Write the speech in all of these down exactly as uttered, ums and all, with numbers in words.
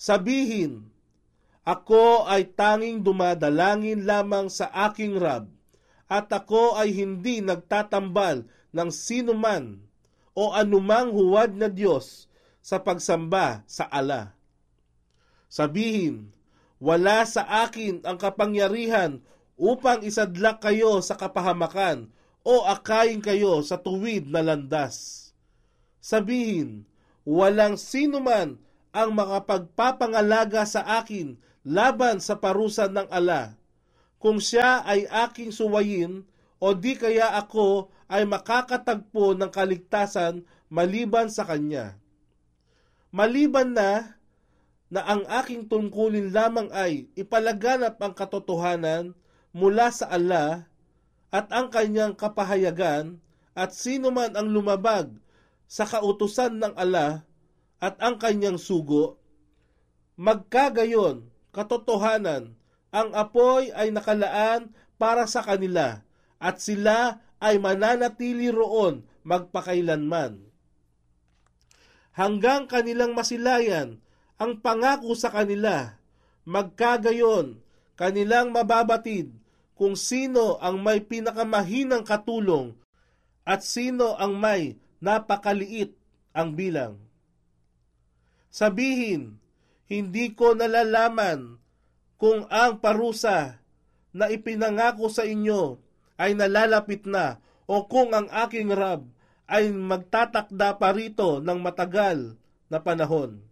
Sabihin, ako ay tanging dumadalangin lamang sa aking Rab, at ako ay hindi nagtatambal ng sinuman o anumang huwad na Diyos sa pagsamba sa Allah. Sabihin, wala sa akin ang kapangyarihan upang isadlak kayo sa kapahamakan o akayin kayo sa tuwid na landas. Sabihin, walang sinuman ang makapagpapangalaga sa akin laban sa parusa ng Allah, kung siya ay aking suwayin o di kaya ako ay makakatagpo ng kaligtasan maliban sa kanya. Maliban na na ang aking tungkulin lamang ay ipalaganap ang katotohanan mula sa Allah at ang kanyang kapahayagan, at sino man ang lumabag sa kautusan ng Allah at ang kanyang sugo, magkagayon katotohanan, ang apoy ay nakalaan para sa kanila at sila ay mananatili roon magpakailanman. Hanggang kanilang masilayan ang pangako sa kanila, magkagayon kanilang mababatid kung sino ang may pinakamahinang katulong at sino ang may napakaliit ang bilang. Sabihin, hindi ko nalalaman kung ang parusa na ipinangako sa inyo ay nalalapit na o kung ang aking Rab ay magtatakda pa rito ng matagal na panahon.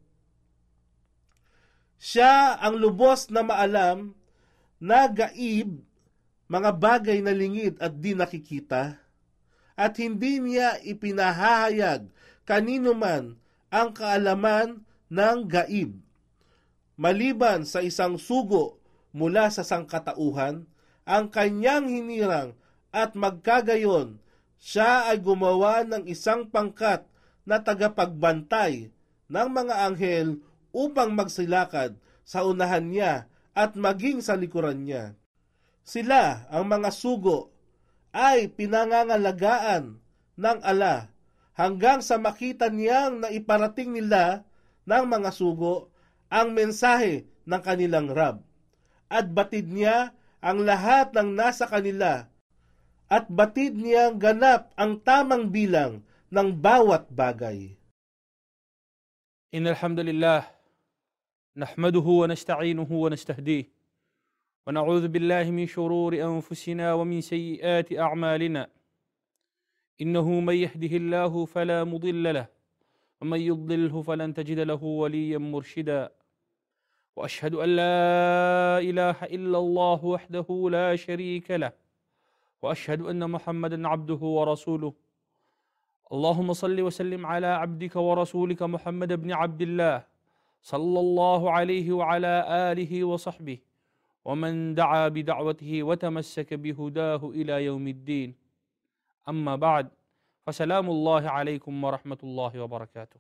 Siya ang lubos na maalam na gaib, mga bagay na lingid at di nakikita, at hindi niya ipinahahayag kanino man ang kaalaman ng gaib, maliban sa isang sugo mula sa sangkatauhan, ang kanyang hinirang, at magkagayon, siya ay gumawa ng isang pangkat na tagapagbantay ng mga anghel upang magsilakad sa unahan niya at maging sa likuran niya. Sila, ang mga sugo, ay pinangangalagaan ng Allah hanggang sa makita niyang naiparating nila ng mga sugo ang mensahe ng kanilang Rab, at batid niya ang lahat ng nasa kanila, at batid niyang ganap ang tamang bilang ng bawat bagay. Innal hamdalillah nahmaduhu wa nasta'inuhu wa nastahdihi wa na'udzu billahi min shururi anfusina wa min sayyiati a'malina. Innahu may yahdihillahu fala mudilla lahu wa may yudlilhu falan tajida lahu waliyyan murshida. Wa ashhadu an la ilaha illallah wahdahu la sharika lahu wa ashhadu anna Muhammadan 'abduhu wa rasuluhu. Allahumma salli wa sallim ala 'abdika wa rasulika Muhammad ibn Abdillah sallallahu alayhi wa ala alihi wa sahbihi wa man da'a bi da'watihi wa tamassaka bi hudahu ila yaumiddin. Amma ba'd. Fasalamullahi alaykum wa rahmatullahi wa barakatuh.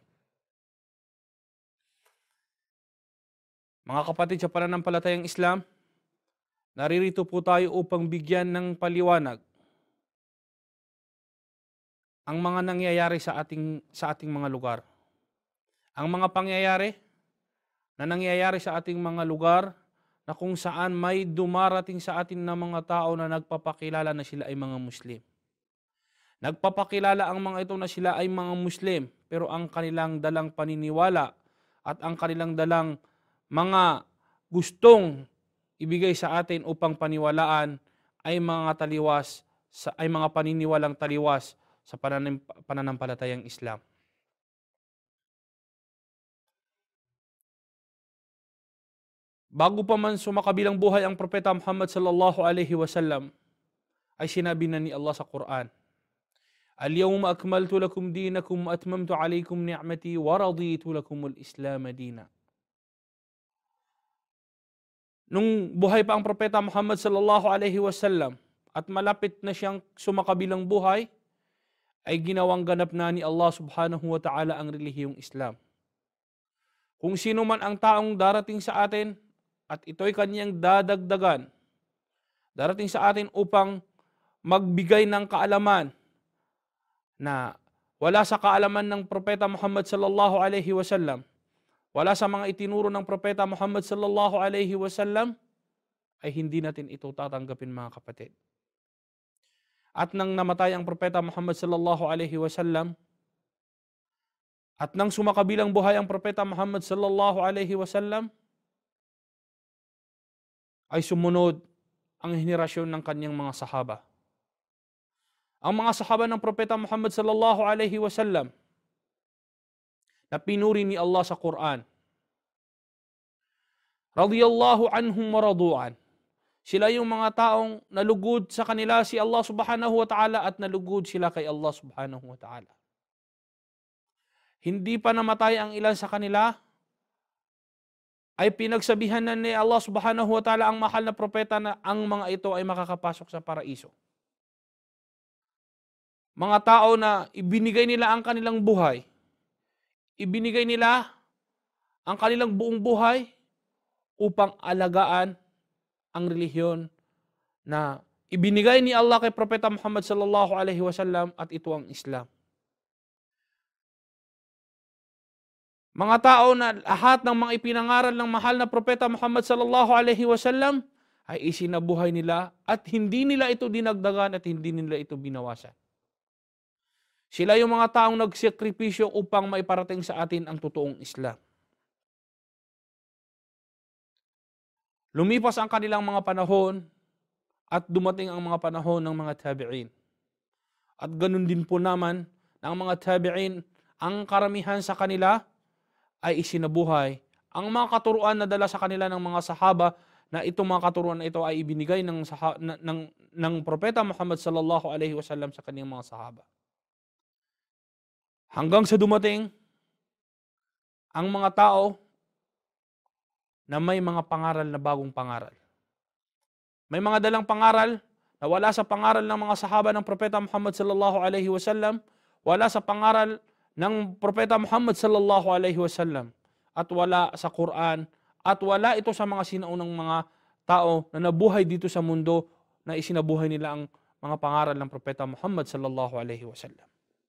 Mga kapatid sa pananampalatayang Islam, naririto po tayo upang bigyan ng paliwanag ang mga nangyayari sa ating sa ating mga lugar. Ang mga pangyayari na nangyayari sa ating mga lugar na kung saan may dumarating sa atin na mga tao na nagpapakilala na sila ay mga Muslim. Nagpapakilala ang mga ito na sila ay mga Muslim, pero ang kanilang dalang paniniwala at ang kanilang dalang mga gustong ibigay sa atin upang paniwalaan ay mga taliwas, ay mga paniniwalang taliwas sa pananampalatayang Islam. Bago pa man sumakabilang buhay ang Propeta Muhammad sallallahu alaihi wasallam, ay sinabi na ni Allah sa Quran, Al-yawma akmaltu lakum dinakum wa atmamtu alaykum ni'mati wa raditu lakum al-Islam dina. Nung buhay pa ang Propeta Muhammad sallallahu alaihi wasallam at malapit na siyang sumakabilang buhay, ay ginawang ganap na ni Allah subhanahu wa ta'ala ang relihiyong Islam. Kung sino man ang taong darating sa atin at ito'y kanyang dadagdagan, darating sa atin upang magbigay ng kaalaman na wala sa kaalaman ng Propeta Muhammad sallallahu alaihi wasallam, wala sa mga itinuro ng Propeta Muhammad sallallahu alaihi wasallam, ay hindi natin ito tatanggapin, mga kapatid. At nang namatay ang Propeta Muhammad sallallahu alaihi wasallam, at nang sumakabilang buhay ang Propeta Muhammad sallallahu alaihi wasallam, ay sumunod ang henerasyon ng kanyang mga sahaba. Ang mga sahaba ng Propeta Muhammad sallallahu alaihi wasallam na pinuri ni Allah sa Quran, radiyallahu anhum wa radu'an, sila yung mga taong nalugod sa kanila si Allah subhanahu wa ta'ala at nalugod sila kay Allah subhanahu wa ta'ala. Hindi pa namatay ang ilan sa kanila, ay pinagsabihan na ni Allah subhanahu wa ta'ala ang mahal na propeta na ang mga ito ay makakapasok sa paraiso. Mga tao na ibinigay nila ang kanilang buhay, ibinigay nila ang kanilang buong buhay upang alagaan ang relihiyon na ibinigay ni Allah kay Propeta Muhammad sallallahu alaihi wasallam, at ito ang Islam. Mga tao na lahat ng mga ipinangaral ng mahal na Propeta Muhammad sallallahu alaihi wasallam ay isinabuhay nila at hindi nila ito dinagdagan at hindi nila ito binawasan. Sila yung mga taong nagsakripisyo upang maiparating sa atin ang totoong Islam. Lumipas ang kanilang mga panahon at dumating ang mga panahon ng mga tabi'in. At ganun din po naman ng mga tabi'in, ang karamihan sa kanila ay isinabuhay ang mga katuruan na dala sa kanila ng mga sahaba, na itong mga katuruan na ito ay ibinigay ng, saha, ng, ng, ng Propeta Muhammad sallallahu alaihi wasallam sa kanyang mga sahaba. Hanggang sa dumating ang mga tao na may mga pangaral na bagong pangaral. May mga dalang pangaral na wala sa pangaral ng mga sahaba ng Propeta Muhammad sallallahu alaihi wasallam, wala sa pangaral ng Propeta Muhammad sallallahu alaihi wasallam, at wala sa Quran, at wala ito sa mga sinaunang mga tao na nabuhay dito sa mundo na isinabuhay nila ang mga pangaral ng Propeta Muhammad sallallahu alaihi wasallam.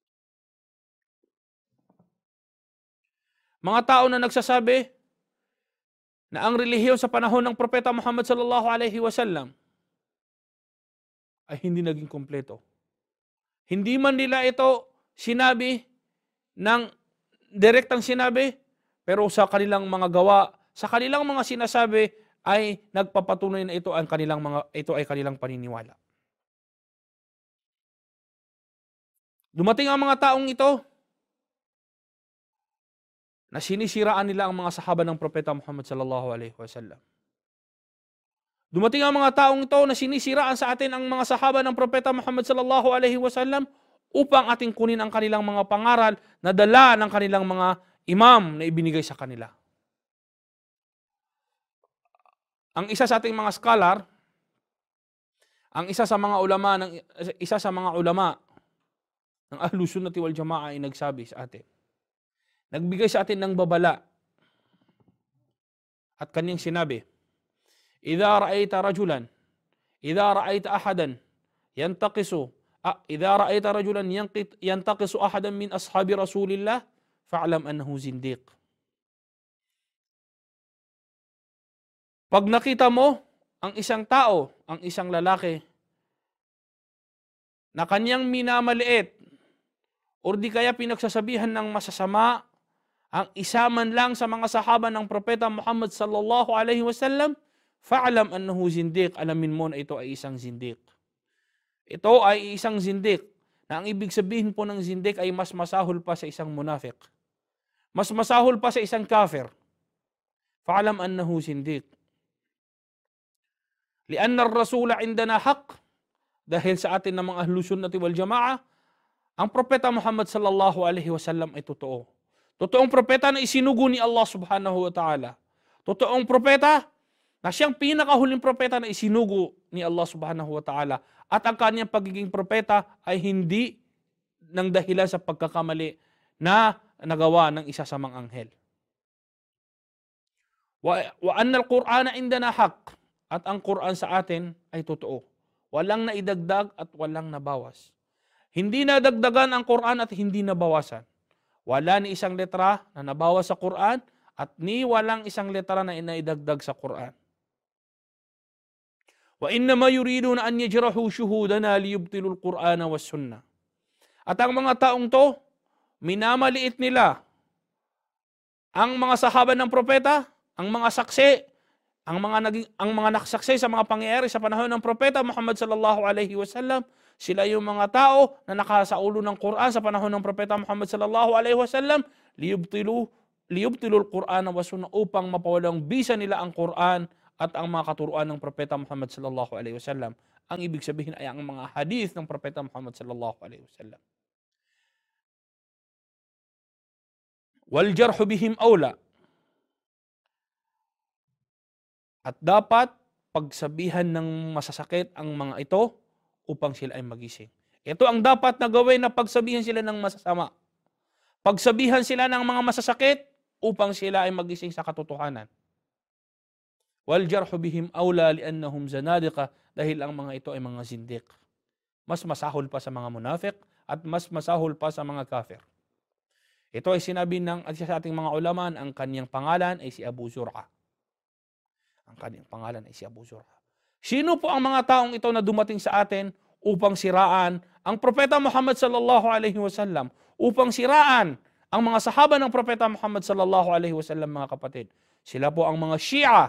Mga tao na nagsasabi na ang relihiyon sa panahon ng Propeta Muhammad sallallahu alaihi wasallam ay hindi naging kompleto. Hindi man nila ito sinabi ng direktang sinabi, pero sa kanilang mga gawa, sa kanilang mga sinasabi ay nagpapatunay na ito ang kanilang mga ito ay kanilang paniniwala. Dumating ang mga taong ito na sinisiraan nila ang mga sahaba ng Propeta Muhammad sallallahu alaihi wasallam. Dumating ang mga taong ito na sinisiraan sa atin ang mga sahaba ng Propeta Muhammad sallallahu alaihi wasallam upang ating kunin ang kanilang mga pangaral na dala ng kanilang mga imam na ibinigay sa kanila. Ang isa sa ating mga scholar, ang isa sa mga ulama ng isa sa mga ulama ng Ahlus Sunnah wal Jamaah ay nagsabi sa atin. Nagbigay sa atin ng babala. At kanyang sinabi, "Idza ra'aita rajulan, idza ra'aita ahadan yantaqisu, idza ra'aita rajulan yantaqisu ahadan min ashabi Rasulillah, fa'lam annahu zindiq." Pag nakita mo ang isang tao, ang isang lalaki na kanyang minamaliit o di kaya pinagsasabihan ng masasama ang isa man lang sa mga sahaba ng Propeta Muhammad sallallahu alaihi wasallam, fa'lam annahu zindiq, alamin mo na ito ay isang zindiq. Ito ay isang zindiq na ang ibig sabihin po ng zindiq ay mas masahol pa sa isang munafiq. Mas masahol pa sa isang kafir. Fa'lam annahu zindiq. Lianna ar-rasula indana haqq, dahil sa atin ng mga Ahlus Sunnah wal Jamaah, ang Propeta Muhammad sallallahu alaihi wasallam ay totoo. Totoong propeta na isinugo ni Allah subhanahu wa ta'ala. Totoong propeta na siyang pinakahuling propeta na isinugo ni Allah subhanahu wa ta'ala. At ang kanyang pagiging propeta ay hindi ng dahilan sa pagkakamali na nagawa ng isa sa mga anghel. Wa, wa anna al-Qur'ana indana haqq, at ang Quran sa atin ay totoo. Walang naidagdag at walang nabawas. Hindi nadagdagan ang Quran at hindi nabawasan. Wala ni isang letra na nabawas sa Quran at ni walang isang letra na inaidagdag sa Quran. Wa innama yuriduna an yajrahu shuhudana liyubtilu al-Qur'ana was sunnah. At ang mga taong to, minamaliit nila ang mga sahaba ng propeta, ang mga saksi, ang mga naging ang mga naksaksi sa mga pangyayari sa panahon ng propeta Muhammad sallallahu alaihi wasallam, sila yung mga tao na nakasaulo ng Quran sa panahon ng propeta Muhammad sallallahu alaihi wasallam, liyubtilu liyubtilu al-Qur'ana was sunnah, upang mapawalang bisa nila ang Quran at ang mga katuruan ng propeta Muhammad sallallahu alaihi wasallam. Ang ibig sabihin ay ang mga hadith ng propeta Muhammad sallallahu alaihi wasallam. Wal jarhu bihim awla. At dapat pagsabihan ng masasakit ang mga ito upang sila ay magising. Ito ang dapat na gawin, na pagsabihan sila ng masasama. Pagsabihan sila ng mga masasakit upang sila ay magising sa katotohanan. Wal jarhu bihim awla liannahum zanadiqa, dahil ang mga ito ay mga zindiq. Mas masahol pa sa mga munafik at mas masahol pa sa mga kafir. Ito ay sinabi ng sa ating mga ulama, ang kanyang pangalan ay si Abu Zur'a. Ang kanyang pangalan ay si Abu Zur'a. Sino po ang mga taong ito na dumating sa atin upang siraan ang propeta Muhammad sallallahu alaihi wasallam, upang siraan ang mga sahaba ng propeta Muhammad sallallahu alaihi wasallam, mga kapatid? Sila po ang mga Shia.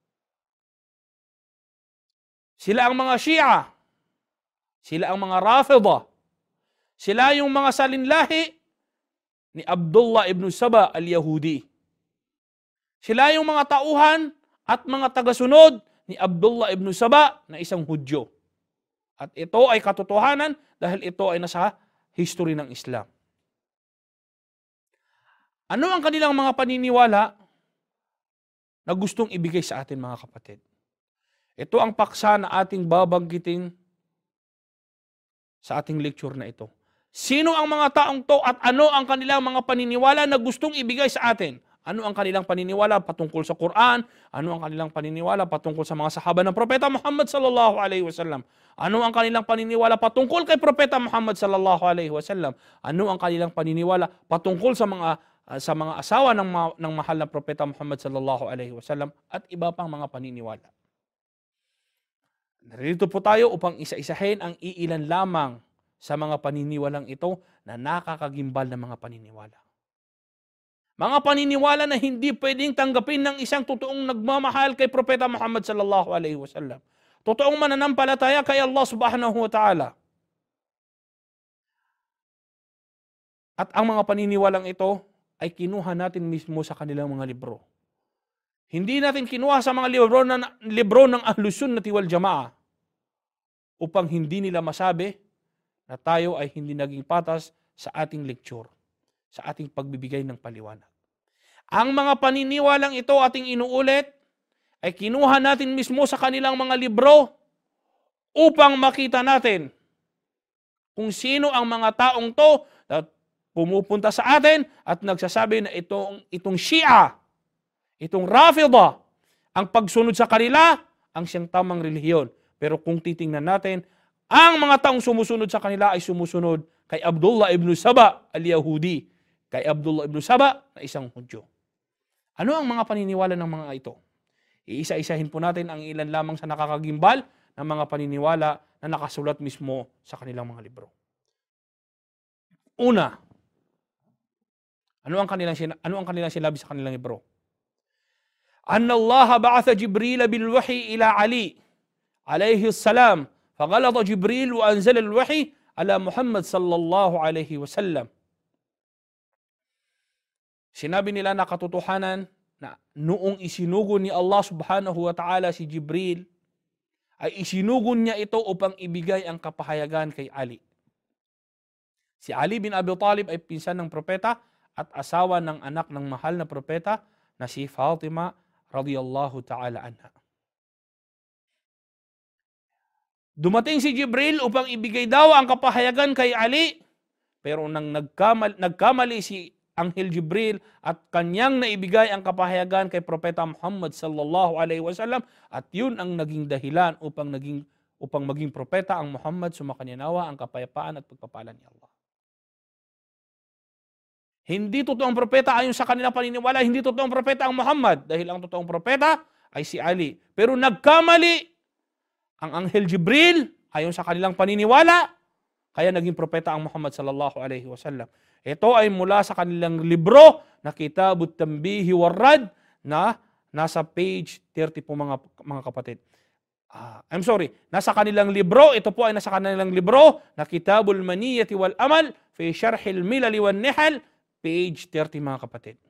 Sila ang mga Shia. Sila ang mga Rafida. Sila yung mga salinlahi ni Abdullah ibn Saba al-Yahudi. Sila yung mga tauhan at mga tagasunod ni Abdullah ibn Saba na isang Hudyo. At ito ay katotohanan dahil ito ay nasa history ng Islam. Ano ang kanilang mga paniniwala na gustong ibigay sa atin, mga kapatid? Ito ang paksa na ating babanggitin sa ating lecture na ito. Sino ang mga taong to at ano ang kanilang mga paniniwala na gustong ibigay sa atin? Ano ang kanilang paniniwala patungkol sa Quran? Ano ang kanilang paniniwala patungkol sa mga sahaba ng propeta Muhammad sallallahu alaihi wasallam? Ano ang kanilang paniniwala patungkol kay propeta Muhammad sallallahu alaihi wasallam? Ano ang kanilang paniniwala patungkol sa mga uh, sa mga asawa ng ma- ng mahal na propeta Muhammad sallallahu alaihi wasallam at iba pang mga paniniwala? Narito po tayo upang isa-isahin ang iilan lamang sa mga paniniwalang ito na nakakagimbal ng mga paniniwala. Mga paniniwala na hindi pwedeng tanggapin ng isang totoong nagmamahal kay propeta Muhammad sallallahu alaihi wasallam. Totoong mananampalataya kay Allah subhanahu wa ta'ala. At ang mga paniniwalang ito ay kinuha natin mismo sa kanilang mga libro. Hindi natin kinuha sa mga libro, na, libro ng Ahlus Sunnati wal Jamaah upang hindi nila masabi na tayo ay hindi naging patas sa ating lecture, sa ating pagbibigay ng paliwanag. Ang mga paniniwalang ito ating inuulit ay kinuha natin mismo sa kanilang mga libro upang makita natin kung sino ang mga taong to na pumupunta sa atin at nagsasabi na itong, itong Shia, itong Rafida, ang pagsunod sa kanila ang siyang tamang relihiyon. Pero kung titingnan natin, ang mga taong sumusunod sa kanila ay sumusunod kay Abdullah ibn Saba al-Yahudi, kay Abdullah ibn Saba na isang Hudyo. Ano ang mga paniniwala ng mga ito? Iisa-isahin po natin ang ilan lamang sa nakakagimbal ng mga paniniwala na nakasulat mismo sa kanilang mga libro. Una, ano ang kanilang ano ang kanilang sinabi sa kanilang libro? Anna Allah ba'atha Jibril bil wahyi ila Ali alayhi salam, faghalata Jibril wa anzala al wahyi ala Muhammad sallallahu alayhi wasallam. Sinabi nila na katotohanan na noong isinugon ni Allah subhanahu wa ta'ala si Jibril, ay isinugon niya ito upang ibigay ang kapahayagan kay Ali. Si Ali bin Abi Talib ay pinsan ng propeta at asawa ng anak ng mahal na propeta na si Fatima radiyallahu ta'ala anha. Dumating si Jibril upang ibigay daw ang kapahayagan kay Ali, pero nang nagkamali, nagkamali si Anghel Jibril at kanyang naibigay ang kapahayagan kay propeta Muhammad sallallahu alaihi wasallam, at yun ang naging dahilan upang naging upang maging propeta ang Muhammad, sumakanya nawa ang kapayapaan at pagpapala ni Allah. Hindi totoong propeta ayon sa kanilang paniniwala, hindi totoong propeta ang Muhammad dahil ang totoong propeta ay si Ali. Pero nagkamali ang Anghel Jibril ayon sa kanilang paniniwala, kaya naging propeta ang Muhammad sallallahu alaihi wasallam. Ito ay mula sa kanilang libro na Kitabut Tanbihi Warrad na nasa page thirty po mga mga kapatid. Uh, I'm sorry, nasa kanilang libro, ito po ay nasa kanilang libro na Kitabul Maniyati wal Amal fi Sharhil Milal wan Nihal, page thirty mga kapatid.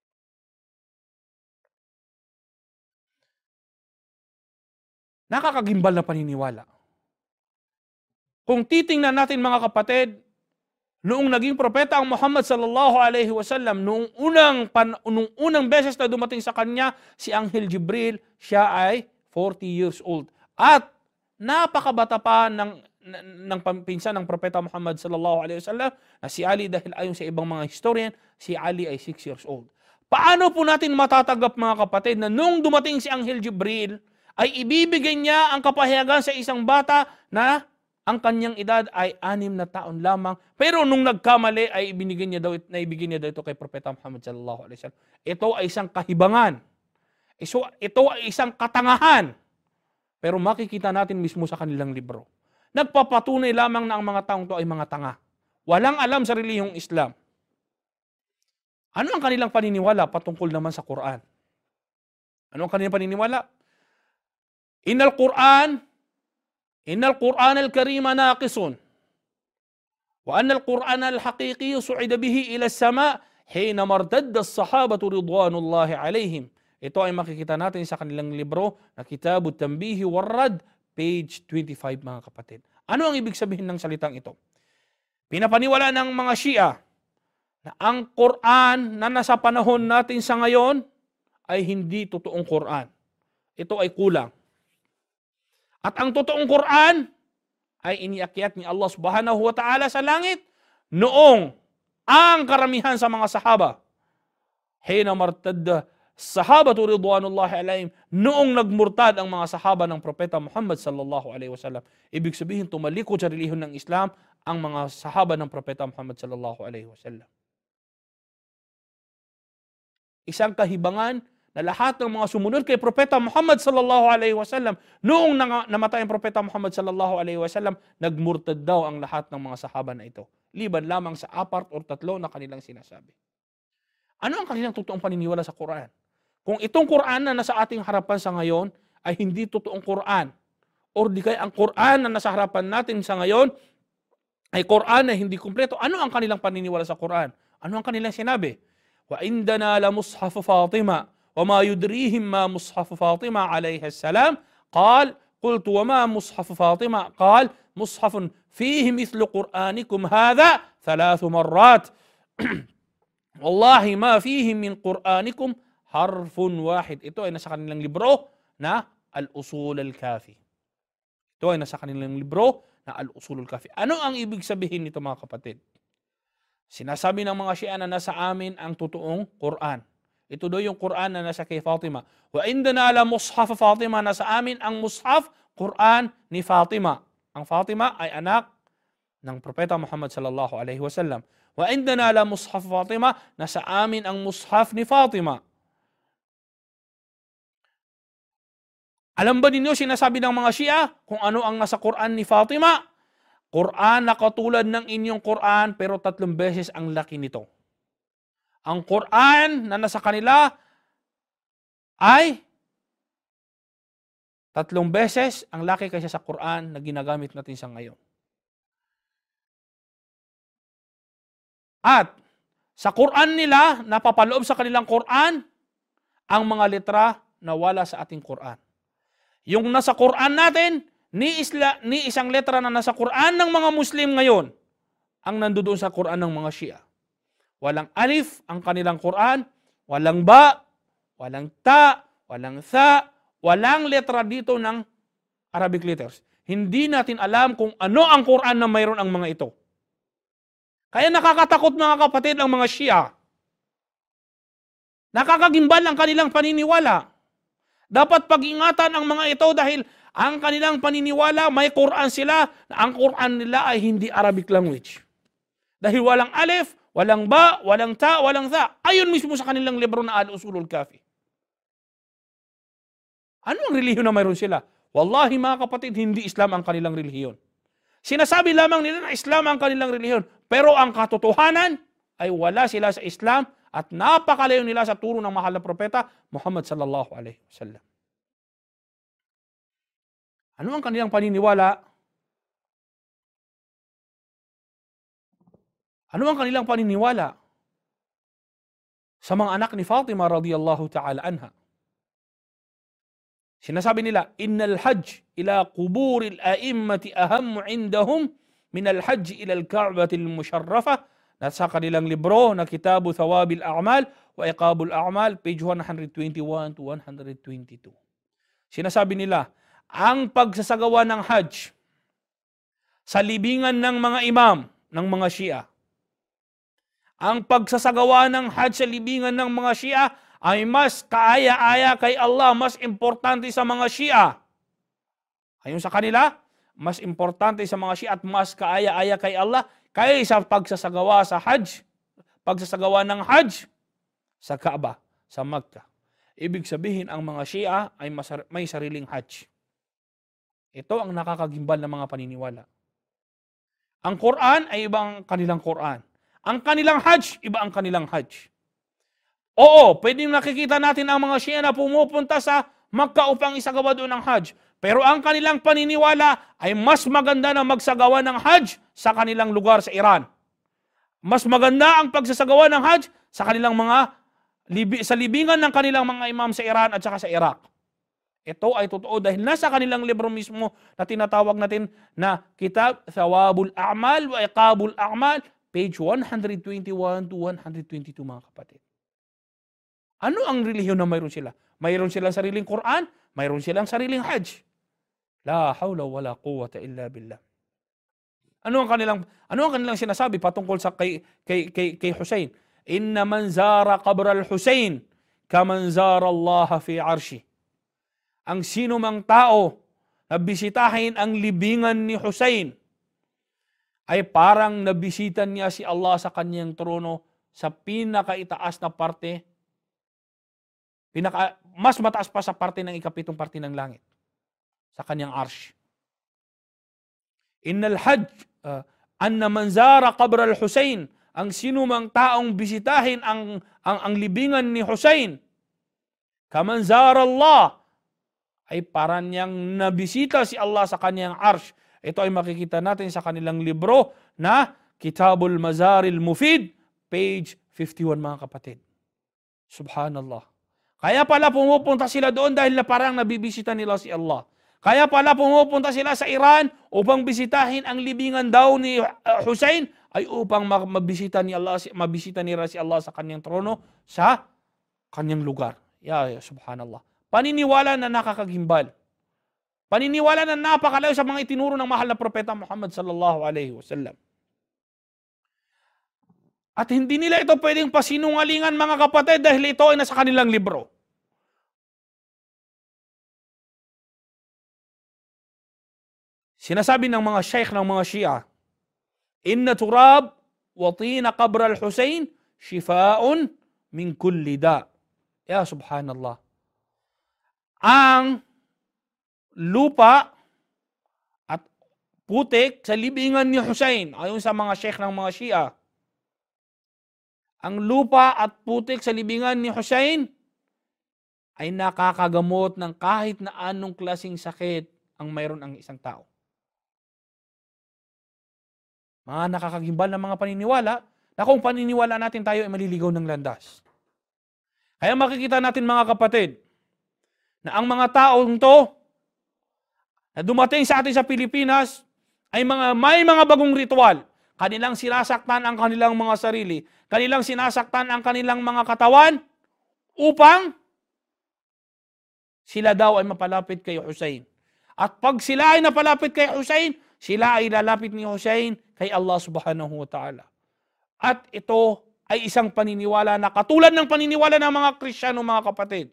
Nakakagimbal na paniniwala. Kung titingnan natin mga kapatid, noong naging propeta ang Muhammad sallallahu alaihi wasallam, noong unang, pan, noong unang beses na dumating sa kanya si Anghel Jibril, siya ay forty years old. At napakabata pa ng, ng pinsan ng propeta Muhammad sallallahu alaihi wasallam na si Ali, dahil ayon sa ibang mga historian, si Ali ay six years old. Paano po natin matatanggap mga kapatid na nung dumating si Anghel Jibril, ay ibibigay niya ang kapahayagan sa isang bata na ang kanyang edad ay anim na taon lamang. Pero nung nagkamali ay ibinigay niya daw, naibigay niya daw ito kay propeta Muhammad sallallahu alaihi wasallam. Ito ay isang kahibangan. Ito, ito ay isang katangahan. Pero makikita natin mismo sa kanilang libro. Nagpapatunay lamang na ang mga taong ito ay mga tanga. Walang alam sa relihiyong Islam. Ano ang kanilang paniniwala patungkol naman sa Quran? Ano ang kanilang paniniwala? Innal Quran, innal Quran al-Karima naqisun. Wa anna al-Quran al-haqiqi su'ida bihi ila as-sama' hina martadda as-sahabatu ridwanullahi alaihim. Ito ay makikita natin sa kanilang libro na Kitabut Tanbihi Warrad, page twenty-five mga kapatid. Ano ang ibig sabihin ng salitang ito? Pinapaniwala ng mga Shia na ang Quran na nasa panahon natin sa ngayon ay hindi totoong Quran. Ito ay kulang. At ang totoong Quran ay iniakyat ni Allah subhanahu wa ta'ala sa langit noong ang karamihan sa mga sahaba, hina martadda sahabatu ridwanullahi alaihim, noong nagmurtad ang mga sahaba ng propeta Muhammad sallallahu alaihi wasallam. Ibig sabihin, tumalikod sa relihiyon ng Islam ang mga sahaba ng propeta Muhammad sallallahu alaihi wasallam. Isang kahibangan na lahat ng mga sumunod kay propeta Muhammad sallallahu alaihi wasallam, noong namatay ang propeta Muhammad sallallahu alaihi wasallam, nagmurtad daw ang lahat ng mga sahaba na ito, liban lamang sa apat o tatlo na kanilang sinasabi. Ano ang kanilang totoong paniniwala sa Quran? Kung itong Quran na nasa ating harapan sa ngayon ay hindi totoong Quran, or di kaya ang Quran na nasa harapan natin sa ngayon ay Quran na hindi kumpleto, ano ang kanilang paniniwala sa Quran? Ano ang kanilang sinabi? Wa indana la mushaf Fatima wa ma yudrihim ma mushaf Fatima alayha salam, qal qultu wa ma mushaf Fatima, qal mushafun fihi mithlu Quranikum hadha thalathu marrat wallahi ma fihi min Quranikum harfun wahid. Ito ay nasa kanilang libro na Al-Usul Al-Kafi. Ito ay nasa kanilang libro na Al-Usul Al-Kafi. Ano ang ibig sabihin nito mga kapatid? Sinasabi ng mga Shia na nasa amin ang totoong Quran. Ito daw yung Quran na nasa kay Fatima. Wa indana la mushaf Fatima, nasa amin ang mushaf Quran ni Fatima. Ang Fatima ay anak ng propeta Muhammad sallallahu alaihi wasallam. Wa indana la mushaf Fatima, nasa amin ang mushaf ni Fatima. Alam ba ninyo, sinasabi ng mga Shia kung ano ang nasa Quran ni Fatima? Quran na katulad ng inyong Quran pero tatlong beses ang laki nito. Ang Quran na nasa kanila ay tatlong beses ang laki kaysa sa Quran na ginagamit natin sa ngayon. At sa Quran nila, napapaloob sa kanilang Quran ang mga letra na wala sa ating Quran. Yung nasa Quran natin, ni, isla, ni isang letra na nasa Quran ng mga Muslim ngayon, ang nandoon sa Quran ng mga Shia. Walang alif ang kanilang Quran, walang ba, walang ta, walang tha, walang letra dito ng Arabic letters. Hindi natin alam kung ano ang Quran na mayroon ang mga ito. Kaya nakakatakot mga kapatid ang mga Shia. Nakakagimbal ang kanilang paniniwala. Dapat pag-ingatan ang mga ito dahil ang kanilang paniniwala, may Quran sila, na ang Quran nila ay hindi Arabic language. Dahil walang alif, walang ba, walang ta, walang tha. Ayon mismo sa kanilang libro na Al-Usulul Kafi. Ano ang relihiyon na mayroon sila? Wallahi mga kapatid, hindi Islam ang kanilang relihiyon. Sinasabi lamang nila na Islam ang kanilang relihiyon. Pero ang katotohanan ay wala sila sa Islam at napakalayo nila sa turo ng mahal na propeta Muhammad sallallahu alaihi wasallam. Ano ang kanilang paniniwala? Ano ang kanilang paniniwala sa mga anak ni Fatima radhiyallahu ta'ala anha? Sinasabi nila, innal hajj ila quburil a'immati ahammu indahum min al hajj ila al ka'batil musharrafa. Nasa kanilang libro na Kitabu Thawabil A'mal wa Iqabul A'mal, page one twenty-one to one twenty-two. Sinasabi nila, ang pagsasagawa ng hajj sa libingan ng mga imam ng mga Shia, ang pagsasagawa ng hajj sa libingan ng mga Shia ay mas kaaya-aya kay Allah, mas importante sa mga Shia. Ayon sa kanila, mas importante sa mga Shia at mas kaaya-aya kay Allah kaysa pagsasagawa sa hajj, pagsasagawa ng hajj sa Kaaba, sa Makkah. Ibig sabihin, ang mga Shia ay may sariling hajj. Ito ang nakakagimbal ng mga paniniwala. Ang Quran ay ibang kanilang Quran. Ang kanilang hajj, iba ang kanilang hajj. Oo, pwedeng nakikita natin ang mga Shia na pumupunta sa Makkah upang isagawa doon ang hajj. Pero ang kanilang paniniwala ay mas maganda na magsagawa ng hajj sa kanilang lugar sa Iran. Mas maganda ang pagsasagawa ng hajj sa kanilang mga sa libingan ng kanilang mga imam sa Iran at saka sa Iraq. Ito ay totoo dahil nasa kanilang libro mismo na tinatawag natin na Kitab Thawabul A'mal wa Iqabul A'mal, page one twenty-one to one twenty-two, mga kapatid. Ano ang relihiyon na mayroon sila? Mayroon silang sariling Quran, mayroon silang sariling hajj. La hawla wala quwwata illa billah. Ano ang kanilang ano ang kanilang sinasabi patungkol sa kay kay kay, kay Hussein? Inna man zara qabr al-Husayn kaman zara Allah fi arshi. Ang sino mang tao na bisitahin ang libingan ni Hussein ay parang nabisitan niya si Allah sa kanyang trono sa pinakaitaas na parte, pinaka, mas mataas pa sa parte ng ikapitong parte ng langit, sa kanyang arsh. Innal hajj, uh, anna man zara qabr al-Husayn, ang sino mang taong bisitahin ang, ang, ang libingan ni Hussein, kaman zara Allah, ay parang niyang nabisita si Allah sa kanyang arsh. Ito ay makikita natin sa kanilang libro na Kitabul Mazaril Mufid, page fifty-one, mga kapatid. Subhanallah. Kaya pala pumupunta sila doon dahil na parang nabibisita nila si Allah. Kaya pala pumupunta sila sa Iran upang bisitahin ang libingan daw ni Hussein ay upang mabisita ni Allah, mabisita nila si Allah sa kanyang trono sa kanyang lugar. Ya, ya subhanallah. Paniniwala na nakakagimbal. Paniniwala na napakalayo sa mga itinuro ng mahal na propeta Muhammad sallallahu alaihi wasallam. At hindi nila ito pwedeng pasinungalingan, mga kapatid, dahil ito ay nasa kanilang libro. Sinasabi ng mga sheikh ng mga Shia, inna turab wa tina qabr al-Husayn shifaun min kulli da. Ya subhanallah. Ang lupa at putik sa libingan ni Hussein, ayon sa mga sheikh ng mga Shia, ang lupa at putik sa libingan ni Hussein ay nakakagamot ng kahit na anong klaseng sakit ang mayroon ang isang tao. Mga nakakagimbal na mga paniniwala na kung paniniwala natin tayo ay maliligaw ng landas. Kaya makikita natin, mga kapatid, na ang mga taong to na dumating sa atin sa Pilipinas ay mga, may mga bagong ritual. Kanilang sinasaktan ang kanilang mga sarili. Kanilang sinasaktan ang kanilang mga katawan upang sila daw ay mapalapit kay Hussein. At pag sila ay napalapit kay Hussein, sila ay lalapit ni Hussein kay Allah subhanahu wa ta'ala. At ito ay isang paniniwala na katulad ng paniniwala ng mga Kristiyano, mga kapatid.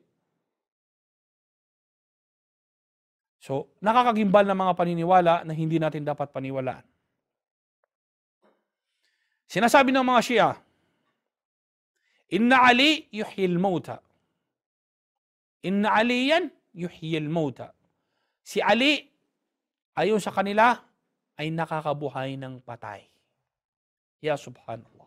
So, nakakagimbal na mga paniniwala na hindi natin dapat paniwalaan. Sinasabi ng mga Shia, Inna Ali yuhyil mauta. Inna Aliyan yuhyil mauta. Si Ali, ayon sa kanila, ay nakakabuhay ng patay. Ya subhanallah.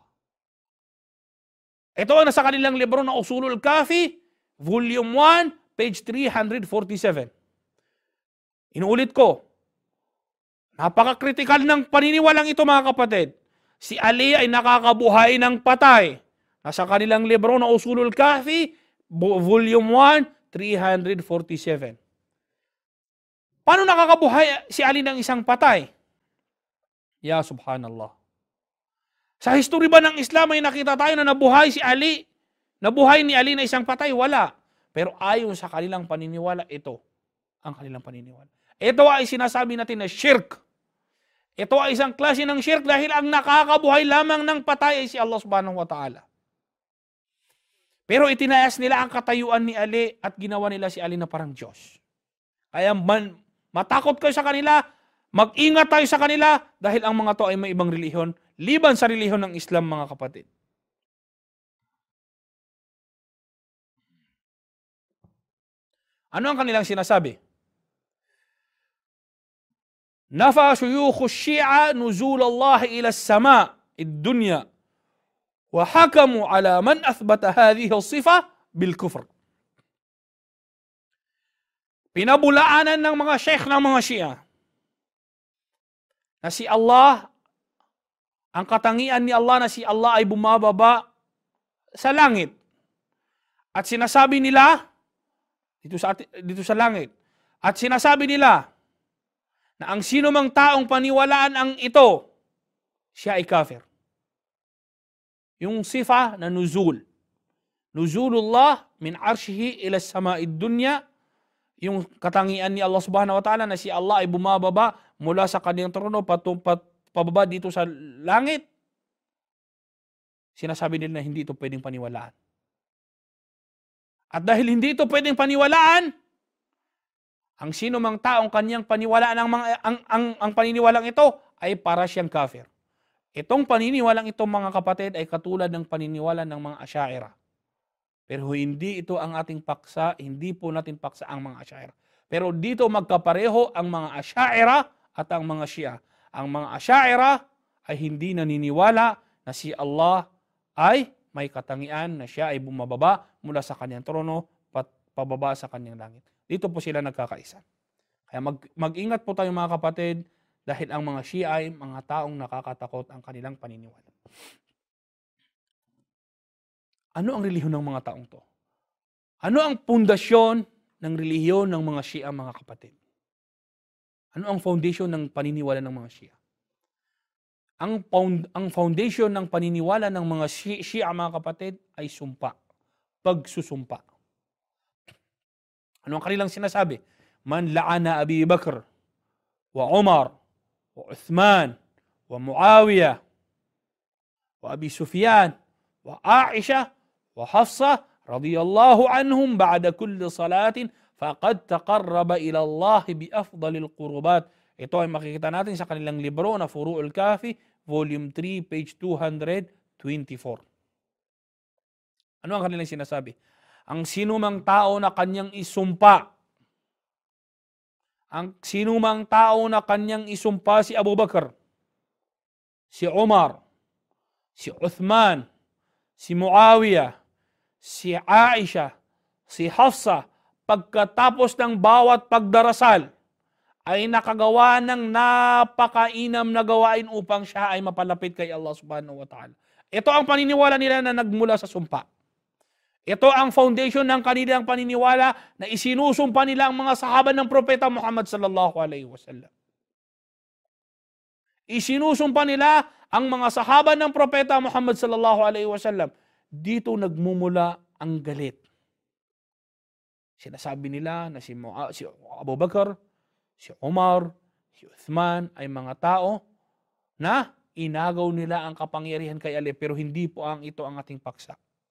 Ito ang nasa kanilang libro na Usulul Kafi, Volume one, page three forty-seven. Inuulit ko, napaka-critical ng paniniwalang ito mga kapatid. Si Ali ay nakakabuhay ng patay. Nasa kanilang libro na Usulul Kafi, Volume one, three forty-seven. Paano nakakabuhay si Ali ng isang patay? Ya subhanallah. Sa history ba ng Islam ay nakita tayo na nabuhay si Ali? Nabuhay ni Ali na isang patay? Wala. Pero ayon sa kanilang paniniwala, ito ang kanilang paniniwala. Ito ay sinasabi natin na shirk. Ito ay isang klase ng shirk dahil ang nakakabuhay lamang ng patay ay si Allah subhanahu wa ta'ala. Pero itinayas nila ang katayuan ni Ali at ginawa nila si Ali na parang Diyos. Kaya man, matakot kayo sa kanila, mag-ingat tayo sa kanila dahil ang mga to ay may ibang relihiyon, liban sa relihiyon ng Islam mga kapatid. Ano ang kanilang sinasabi? Nafa shuyukh ash-Shi'a nuzul Allah ila as-sama' ad-dunya wa hakamu ala man athbata hadhihi as-sifa bil kufr. Pinabulaanan ng mga sheikh ng mga Shia na si Allah, ang katangian ni Allah na si Allah ay bumababa sa langit. At sinasabi nila, dito sa, dito sa langit, at sinasabi nila na ang sino mang taong paniwalaan ang ito, siya ay kafir. Yung sifa na nuzul. Nuzulullah min arshihi ila sama'id dunya, yung katangian ni Allah subhanahu wa ta'ala na si Allah ay bumababa mula sa kanyang trono patumpat pababa dito sa langit. Sinasabi nila na hindi ito pwedeng paniwalaan. At dahil hindi ito pwedeng paniwalaan, ang sino mang taong kanyang paniwalaan ang, mga, ang, ang, ang paniniwalang ito ay para siyang kafir. Itong paniniwalang ito mga kapatid ay katulad ng paniniwala ng mga Asy'ariyah. Pero hindi ito ang ating paksa, hindi po natin paksa ang mga Asy'ariyah. Pero dito magkapareho ang mga Asy'ariyah at ang mga Shia. Ang mga Asy'ariyah ay hindi naniniwala na si Allah ay may katangian na siya ay bumababa mula sa kanyang trono pat pababa sa kanyang langit. Dito po sila nagkakaisa. Kaya mag, mag-ingat po tayo mga kapatid dahil ang mga Shia ay mga taong nakakatakot ang kanilang paniniwala. Ano ang relihiyon ng mga taong to? Ano ang pundasyon ng relihiyon ng mga Shia, mga kapatid? Ano ang foundation ng paniniwala ng mga Shia? Ang, found, ang foundation ng paniniwala ng mga Shia, mga kapatid, ay sumpa. Pagsusumpa. Ano ang kanilang sinasabi? Man la'ana Abi Bakr, wa Umar, wa Uthman, wa Muawiyah, wa Abi Sufyan, wa Aisha, wa Hafsa, radiyallahu anhum ba'da kulli salatin, faqad taqarraba ila Allah bi afdalil qurubat. Ito ay makikita natin sa kanilang libro na Furu'ul Kafi, Volume three, page two twenty-four. Ano ang kanilang sinasabi? Ang sinumang tao na kanyang isumpa, ang sinumang tao na kanyang isumpa si Abu Bakr, si Umar, si Uthman, si Muawiyah, si Aisha, si Hafsa, pagkatapos ng bawat pagdarasal, ay nakagawa ng napakainam na gawain upang siya ay mapalapit kay Allah subhanahu wa ta'ala. Ito ang paniniwala nila na nagmula sa sumpa. Ito ang foundation ng kanilang paniniwala na isinusumpa nila ang mga sahaba ng Propeta Muhammad sallallahu alaihi wasallam. Isinusumpa nila ang mga sahaba ng Propeta Muhammad sallallahu alaihi wasallam. Dito nagmumula ang galit. Sinasabi nila na si, Mu- si Abu Bakr, si Umar, si Uthman ay mga tao na inagaw nila ang kapangyarihan kay Ali, pero hindi po ang ito ang ating paksa.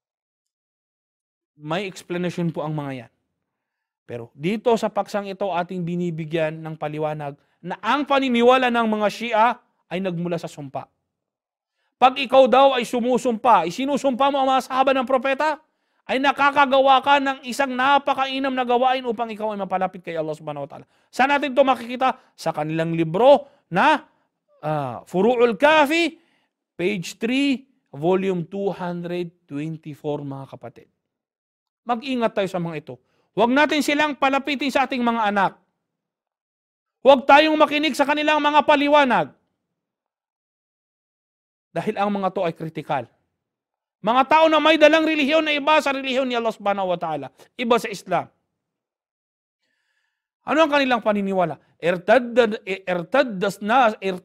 May explanation po ang mga yan. Pero dito sa paksang ito ating binibigyan ng paliwanag na ang paniniwala ng mga Shia ay nagmula sa sumpa. Pag ikaw daw ay sumusumpa, isinusumpa mo ang mga sahaba ng propeta, ay nakakagawa ka ng isang napakainam na gawain upang ikaw ay mapalapit kay Allah subhanahu wa ta'ala. Saan natin ito makikita? Sa kanilang libro na uh, Furu'ul Kafi, page three, volume two twenty-four, mga kapatid. Mag-ingat tayo sa mga ito. Huwag natin silang palapitin sa ating mga anak. Huwag tayong makinig sa kanilang mga paliwanag. Dahil ang mga to ay kritikal. Mga tao na may dalang relihiyon na iba sa relihiyon ni Allah subhanahu wa ta'ala. Iba sa Islam. Ano ang kanilang paniniwala? Irtaddas na,